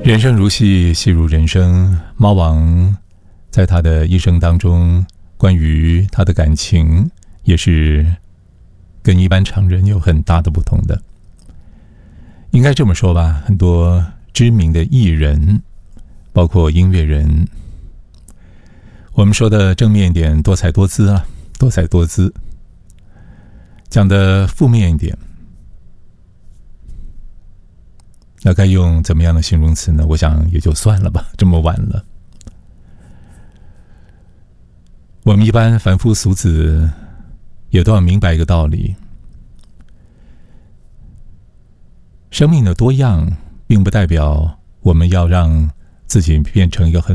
人生如戏，戏如人生。猫王在他的一生当中，关于他的感情，也是跟一般常人有很大的不同的。应该这么说吧，很多知名的艺人，包括音乐人，我们说的正面一点，多彩多姿啊，多彩多姿。讲的负面一点，那该用怎么样的形容词呢？我想也就算了吧，这么晚了。我们一般凡夫俗子也都要明白一个道理：生命的多样，并不代表我们要让自己变成一个很